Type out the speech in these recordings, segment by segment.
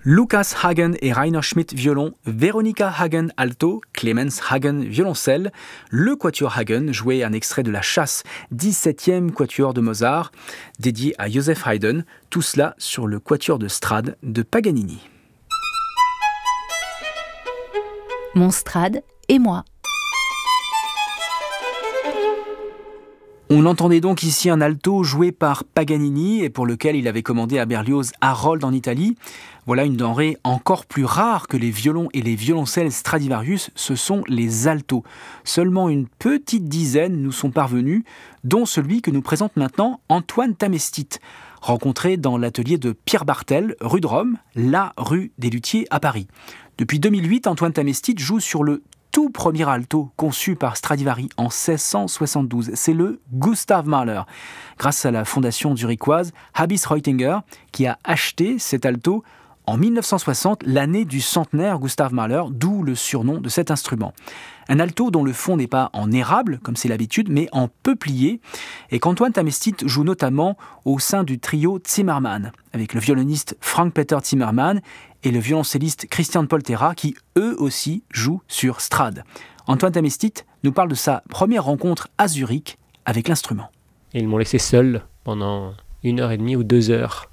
Lukas Hagen et Rainer Schmidt violon, Veronika Hagen alto, Clemens Hagen violoncelle, le quatuor Hagen jouait un extrait de La Chasse, 17e quatuor de Mozart, dédié à Joseph Haydn, tout cela sur le quatuor de Strade de Paganini. Mon Strade et moi. On entendait donc ici un alto joué par Paganini et pour lequel il avait commandé à Berlioz Harold en Italie. Voilà une denrée encore plus rare que les violons et les violoncelles Stradivarius, ce sont les altos. Seulement une petite dizaine nous sont parvenus, dont celui que nous présente maintenant Antoine Tamestit, rencontré dans l'atelier de Pierre Bartel, rue de Rome, la rue des Luthiers à Paris. Depuis 2008, Antoine Tamestit joue sur le tout premier alto conçu par Stradivari en 1672. C'est le Gustav Mahler, grâce à la fondation zurichoise Habis Reutinger, qui a acheté cet alto en 1960, l'année du centenaire Gustav Mahler, d'où le surnom de cet instrument. Un alto dont le fond n'est pas en érable, comme c'est l'habitude, mais en peuplier, et qu'Antoine Tamestit joue notamment au sein du trio Zimmermann, avec le violoniste Frank-Peter Zimmermann et le violoncelliste Christian Poltera, qui eux aussi jouent sur Strade. Antoine Tamestit nous parle de sa première rencontre à Zurich avec l'instrument. Ils m'ont laissé seul pendant 1h30 ou 2 heures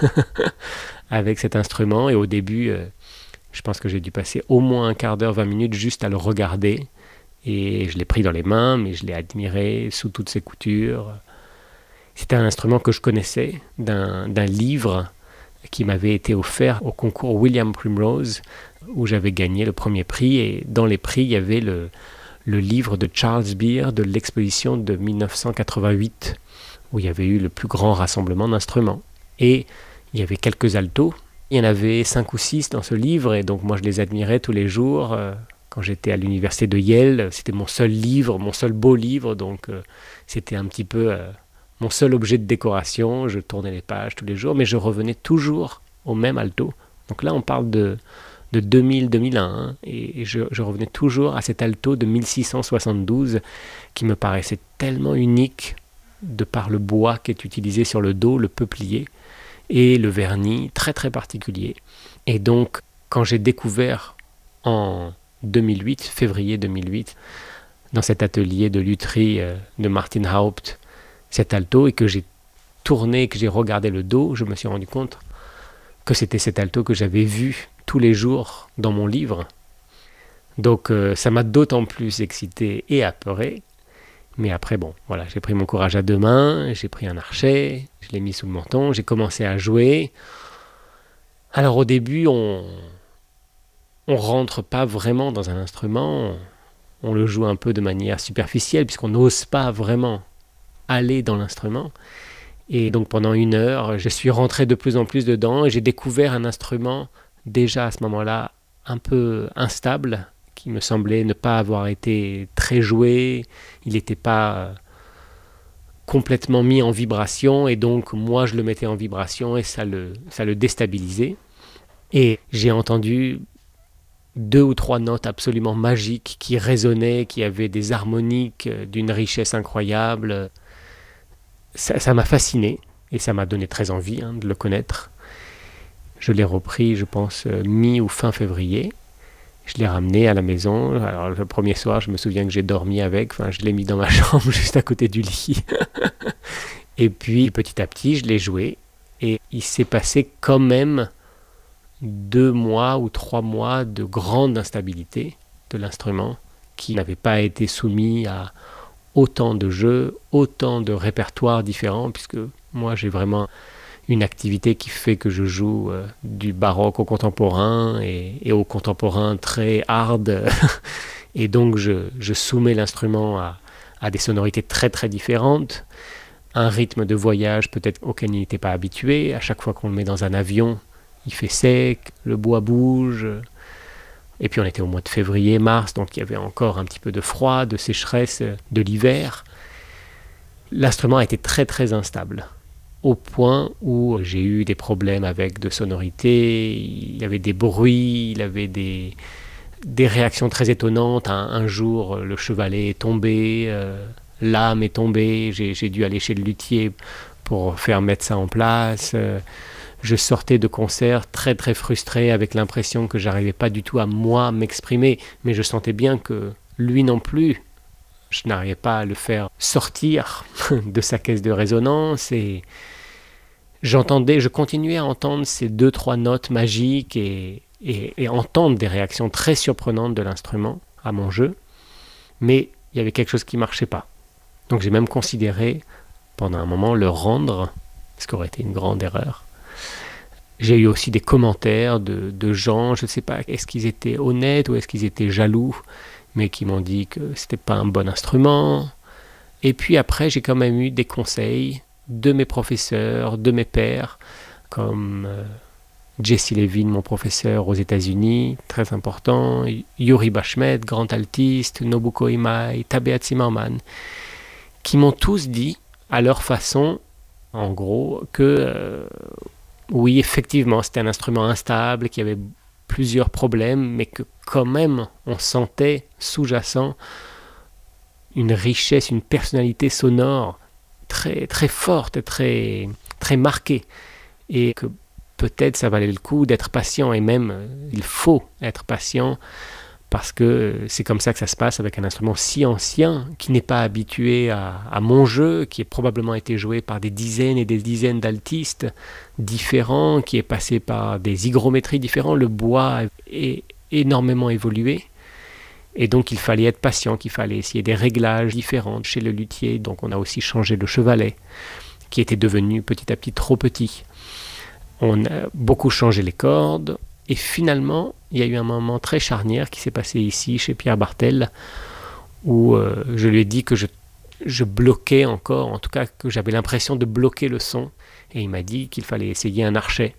avec cet instrument, et au début, je pense que j'ai dû passer au moins un quart d'heure, 20 minutes juste à le regarder, et je l'ai pris dans les mains, mais je l'ai admiré sous toutes ses coutures. C'était un instrument que je connaissais d'un livre qui m'avait été offert au concours William Primrose, où j'avais gagné le premier prix, et dans les prix, il y avait le livre de Charles Beer de l'exposition de 1988, où il y avait eu le plus grand rassemblement d'instruments. Et il y avait quelques altos, il y en avait 5 ou 6 dans ce livre, et donc moi je les admirais tous les jours. Quand j'étais à l'université de Yale, c'était mon seul livre, mon seul beau livre, donc c'était un petit peu mon seul objet de décoration. Je tournais les pages tous les jours, mais je revenais toujours au même alto. Donc là on parle de 2000-2001, hein, et je revenais toujours à cet alto de 1672 qui me paraissait tellement unique de par le bois qui est utilisé sur le dos, le peuplier, et le vernis très très particulier. Et donc, quand j'ai découvert en 2008, février 2008, dans cet atelier de lutherie de Martin Haupt, cet alto, et que j'ai tourné, que j'ai regardé le dos, je me suis rendu compte que c'était cet alto que j'avais vu tous les jours dans mon livre. Donc ça m'a d'autant plus excité et apeuré. Mais après, bon, voilà, j'ai pris mon courage à 2 mains, j'ai pris un archet, je l'ai mis sous le menton, j'ai commencé à jouer. Alors au début, on rentre pas vraiment dans un instrument, on le joue un peu de manière superficielle, puisqu'on n'ose pas vraiment aller dans l'instrument. Et donc pendant 1 heure, je suis rentré de plus en plus dedans, et j'ai découvert un instrument déjà à ce moment-là un peu instable, qui me semblait ne pas avoir été très joué, il n'était pas complètement mis en vibration, et donc moi je le mettais en vibration et ça le déstabilisait. Et j'ai entendu 2 ou 3 notes absolument magiques qui résonnaient, qui avaient des harmoniques d'une richesse incroyable. Ça m'a fasciné et ça m'a donné très envie de le connaître. Je l'ai repris, je pense, mi ou fin février. Je l'ai ramené à la maison. Alors le premier soir, je me souviens que j'ai dormi avec. Enfin, je l'ai mis dans ma chambre, juste à côté du lit. Et puis, petit à petit, je l'ai joué. Et il s'est passé quand même 2 mois ou 3 mois de grande instabilité de l'instrument, qui n'avait pas été soumis à autant de jeux, autant de répertoires différents, puisque moi, j'ai vraiment une activité qui fait que je joue du baroque au contemporain et au contemporain très hard. Et donc, je soumets l'instrument à des sonorités très très différentes, un rythme de voyage peut-être auquel il n'était pas habitué. À chaque fois qu'on le met dans un avion, il fait sec, le bois bouge. Et puis on était au mois de février, mars, donc il y avait encore un petit peu de froid, de sécheresse de l'hiver. L'instrument a été très très instable, au point où j'ai eu des problèmes avec de sonorités, il y avait des bruits, il y avait des réactions très étonnantes. Un jour, le chevalet est tombé, l'âme est tombée, j'ai dû aller chez le luthier pour faire mettre ça en place. Je sortais de concert très très frustré, avec l'impression que j'arrivais pas du tout à moi m'exprimer, mais je sentais bien que lui non plus, je n'arrivais pas à le faire sortir de sa caisse de résonance, et je continuais à entendre ces 2-3 notes magiques et entendre des réactions très surprenantes de l'instrument à mon jeu, mais il y avait quelque chose qui marchait pas. Donc j'ai même considéré pendant un moment le rendre, ce qui aurait été une grande erreur. J'ai eu aussi des commentaires de gens, je ne sais pas, est-ce qu'ils étaient honnêtes ou est-ce qu'ils étaient jaloux, mais qui m'ont dit que c'était pas un bon instrument. Et puis après, j'ai quand même eu des conseils de mes professeurs, de mes pairs, comme Jesse Levin, mon professeur aux États-Unis, très important, Yuri Bashmet, grand altiste, Nobuko Imai, Tabea Zimmerman, qui m'ont tous dit, à leur façon, en gros, que oui, effectivement, c'était un instrument instable, qui avait plusieurs problèmes, mais que quand même, on sentait sous-jacent une richesse, une personnalité sonore très, très forte, très, très marquée. Et que peut-être ça valait le coup d'être patient, et même il faut être patient, parce que c'est comme ça que ça se passe avec un instrument si ancien, qui n'est pas habitué à mon jeu, qui a probablement été joué par des dizaines et des dizaines d'altistes différents, qui est passé par des hygrométries différents. Le bois est énormément évolué, et donc il fallait être patient, qu'il fallait essayer des réglages différents chez le luthier. Donc on a aussi changé le chevalet, qui était devenu petit à petit trop petit. On a beaucoup changé les cordes, et finalement, il y a eu un moment très charnière qui s'est passé ici, chez Pierre Bartel, où je lui ai dit que je bloquais encore, en tout cas que j'avais l'impression de bloquer le son, et il m'a dit qu'il fallait essayer un archet.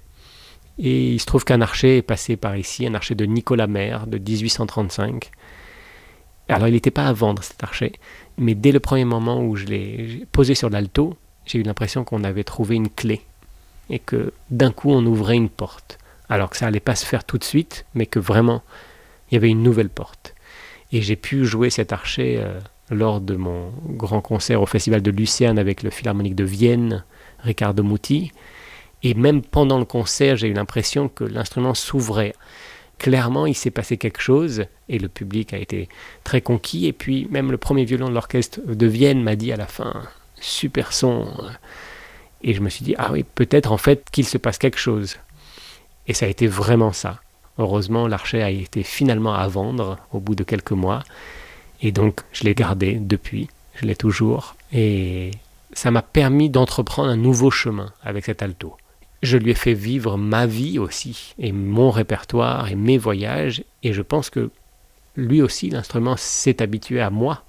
Et il se trouve qu'un archet est passé par ici, un archet de Nicolas Maire, de 1835. Alors il n'était pas à vendre, cet archet, mais dès le premier moment où je l'ai posé sur l'alto, j'ai eu l'impression qu'on avait trouvé une clé, et que d'un coup on ouvrait une porte. Alors que ça allait pas se faire tout de suite, mais que vraiment, il y avait une nouvelle porte. Et j'ai pu jouer cet archet lors de mon grand concert au Festival de Lucerne avec le Philharmonique de Vienne, Riccardo Muti. Et même pendant le concert, j'ai eu l'impression que l'instrument s'ouvrait. Clairement, il s'est passé quelque chose, et le public a été très conquis. Et puis, même le premier violon de l'orchestre de Vienne m'a dit à la fin, super son. Et je me suis dit, ah oui, peut-être en fait qu'il se passe quelque chose. Et ça a été vraiment ça. Heureusement, l'archet a été finalement à vendre au bout de quelques mois. Et donc, je l'ai gardé depuis. Je l'ai toujours. Et ça m'a permis d'entreprendre un nouveau chemin avec cet alto. Je lui ai fait vivre ma vie aussi, et mon répertoire, et mes voyages. Et je pense que lui aussi, l'instrument s'est habitué à moi.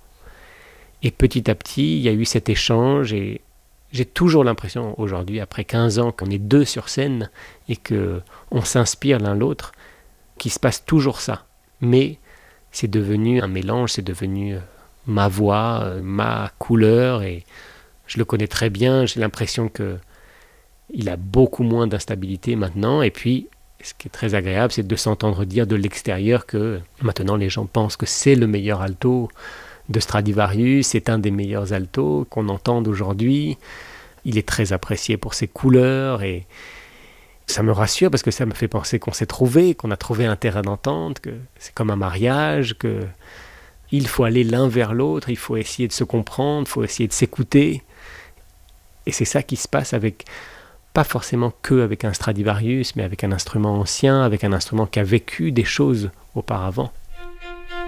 Et petit à petit, il y a eu cet échange, et j'ai toujours l'impression aujourd'hui, après 15 ans, qu'on est deux sur scène et qu'on s'inspire l'un l'autre, qu'il se passe toujours ça. Mais c'est devenu un mélange, c'est devenu ma voix, ma couleur, et je le connais très bien. J'ai l'impression qu'il a beaucoup moins d'instabilité maintenant. Et puis, ce qui est très agréable, c'est de s'entendre dire de l'extérieur que maintenant les gens pensent que c'est le meilleur alto de Stradivarius, c'est un des meilleurs altos qu'on entende aujourd'hui. Il est très apprécié pour ses couleurs, et ça me rassure parce que ça me fait penser qu'on s'est trouvé, qu'on a trouvé un terrain d'entente, que c'est comme un mariage, qu'il faut aller l'un vers l'autre, il faut essayer de se comprendre, il faut essayer de s'écouter. Et c'est ça qui se passe avec, pas forcément que avec un Stradivarius, mais avec un instrument ancien, avec un instrument qui a vécu des choses auparavant.